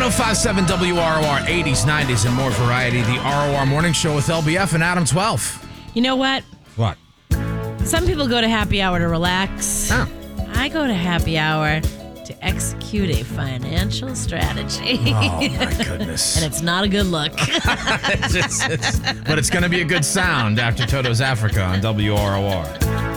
1057 WROR, 80s, 90s, and more variety. The ROR Morning Show with LBF and Adam 12. You know what? What? Some people go to happy hour to relax. Oh. I go to happy hour to execute a financial strategy. Oh, my goodness. And it's not a good look. But it's going to be a good sound after Toto's Africa on WROR.